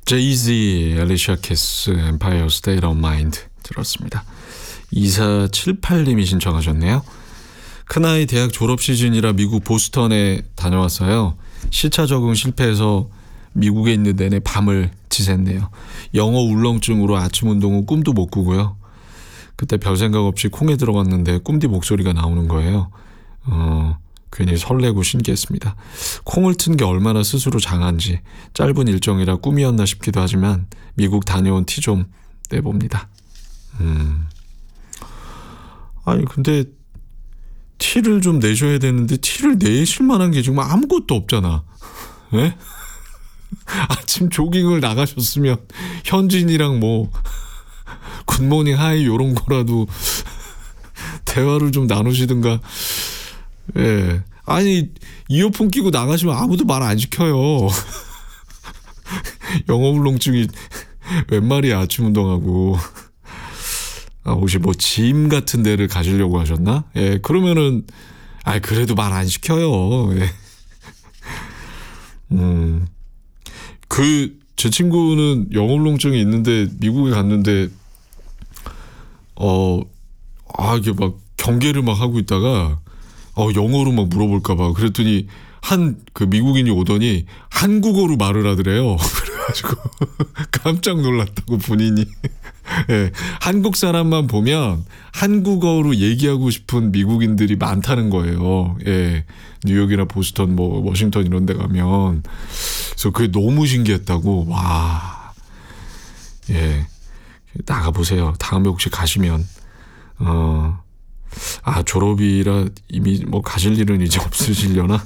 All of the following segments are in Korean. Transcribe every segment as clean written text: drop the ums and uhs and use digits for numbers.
제이지, 엘리샤 키스, Empire State of Mind 들었습니다. 2478님이 신청하셨네요. 큰아이 대학 졸업 시즌이라 미국 보스턴에 다녀왔어요. 시차 적응 실패해서 미국에 있는 내내 밤을 지샜네요. 영어 울렁증으로 아침 운동 후 꿈도 못 꾸고요. 그때 별 생각 없이 콩에 들어갔는데 꿈디 목소리가 나오는 거예요. 괜히 설레고 신기했습니다. 콩을 튼 게 얼마나 스스로 장한지 짧은 일정이라 꿈이었나 싶기도 하지만 미국 다녀온 티 좀 내봅니다. 아니 근데 티를 좀 내셔야 되는데 티를 내실 만한 게 지금 아무것도 없잖아. 네? 아침 조깅을 나가셨으면 현진이랑 뭐 굿모닝 하이 요런 거라도 대화를 좀 나누시든가. 예. 아니 이어폰 끼고 나가시면 아무도 말 안 시켜요. 영어 울렁증이 웬 말이야 아침 운동하고. 혹시 뭐 짐 같은 데를 가시려고 하셨나? 예, 그러면은 그래도 말 안 시켜요. 예. 제 친구는 영어 울렁증이 있는데 미국에 갔는데 이게 막 경계를 막 하고 있다가 영어로 막 물어볼까봐 그랬더니 그 미국인이 오더니 한국어로 말을 하더래요. 그래가지고 깜짝 놀랐다고 본인이. 예, 한국 사람만 보면 한국어로 얘기하고 싶은 미국인들이 많다는 거예요. 예, 뉴욕이나 보스턴, 뭐 워싱턴 이런 데 가면. 그래서 그게 너무 신기했다고. 와, 예, 나가보세요. 다음에 혹시 가시면. 졸업이라 이미 뭐 가실 일은 이제 없으시려나?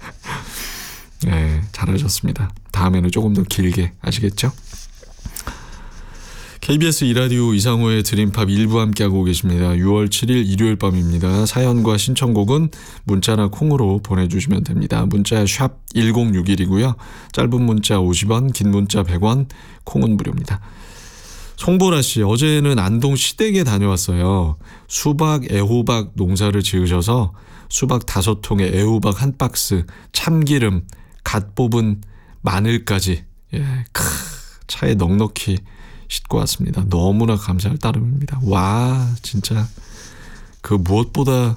예, 잘하셨습니다. 다음에는 조금 더 길게 아시겠죠? KBS 2라디오 이상호의 드림팝 1부 함께하고 계십니다. 6월 7일 일요일 밤입니다. 사연과 신청곡은 문자나 콩으로 보내주시면 됩니다. 문자 샵 1061이고요. 짧은 문자 50원, 긴 문자 100원, 콩은 무료입니다. 송보라 씨, 어제는 안동 시댁에 다녀왔어요. 수박, 애호박 농사를 지으셔서 수박 5통에 애호박 1박스, 참기름, 갓 뽑은 마늘까지 차에 넉넉히 싣고 왔습니다. 너무나 감사할 따름입니다. 와, 진짜 그 무엇보다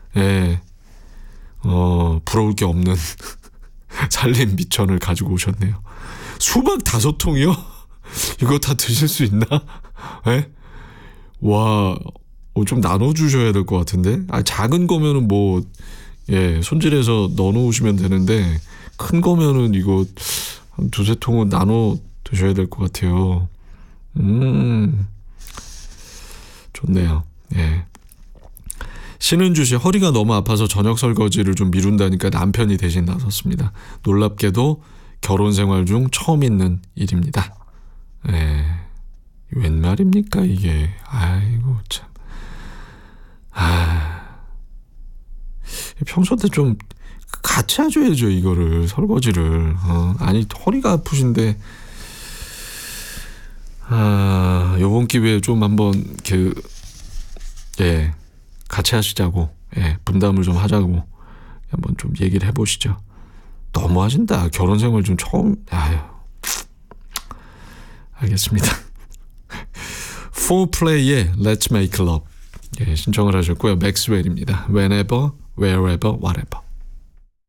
부러울 게 없는 살림 미천을 가지고 오셨네요. 수박 5통이요? 이거 다 드실 수 있나? 예? 와, 좀 나눠주셔야 될 것 같은데? 작은 거면은 뭐, 손질해서 넣어놓으시면 되는데, 큰 거면은 이거 한 2-3통은 나눠 드셔야 될 것 같아요. 좋네요. 예. 신은주 씨, 허리가 너무 아파서 저녁 설거지를 좀 미룬다니까 남편이 대신 나섰습니다. 놀랍게도 결혼 생활 중 처음 있는 일입니다. 웬 말입니까 이게. 아이고 참. 평소 때 좀 같이 해줘야죠 이거를, 설거지를. 아니 허리가 아프신데 요번 기회에 좀 한번 같이 하시자고, 분담을 좀 하자고 한번 좀 얘기를 해보시죠. 너무 하신다. 결혼 생활 좀 처음. 알겠습니다. 4Play의 Let's Make Love 신청을 하셨고요. 맥스웰입니다. Whenever, Wherever, Whatever.